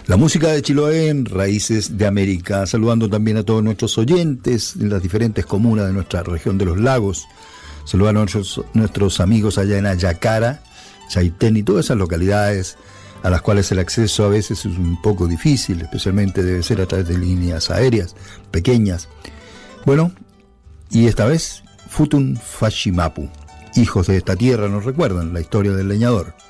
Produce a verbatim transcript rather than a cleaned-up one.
La música de Chiloé en Raíces de América, saludando también a todos nuestros oyentes en las diferentes comunas de nuestra región de los lagos, saludando a nuestros, nuestros amigos allá en Ayacara, Chaitén y todas esas localidades a las cuales el acceso a veces es un poco difícil, especialmente debe ser a través de líneas aéreas pequeñas. Bueno, y esta vez Futun Fashimapu, hijos de esta tierra, nos recuerdan la historia del leñador.